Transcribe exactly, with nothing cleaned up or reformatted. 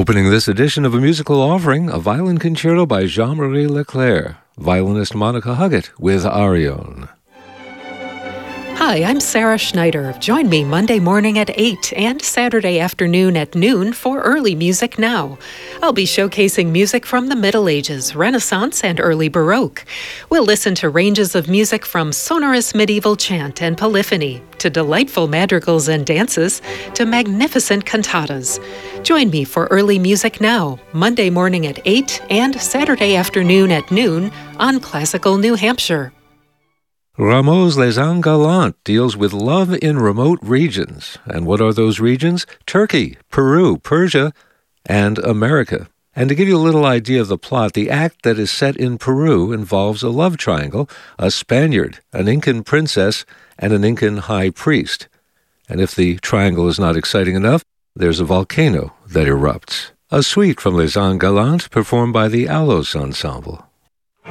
Opening this edition of A Musical Offering, a violin concerto by Jean-Marie Leclerc, violinist Monica Huggett with Arion. Hi, I'm Sarah Schneider. Join me Monday morning at eight and Saturday afternoon at noon for Early Music Now. I'll be showcasing music from the Middle Ages, Renaissance, and early Baroque. We'll listen to ranges of music from sonorous medieval chant and polyphony, to delightful madrigals and dances, to magnificent cantatas. Join me for Early Music Now, Monday morning at eight and Saturday afternoon at noon on Classical New Hampshire. Rameau's Les Ans Galants deals with love in remote regions. And what are those regions? Turkey, Peru, Persia, and America. And to give you a little idea of the plot, the act that is set in Peru involves a love triangle, a Spaniard, an Incan princess, and an Incan high priest. And if the triangle is not exciting enough, there's a volcano that erupts. A suite from Les Ans Galants performed by the Alos Ensemble.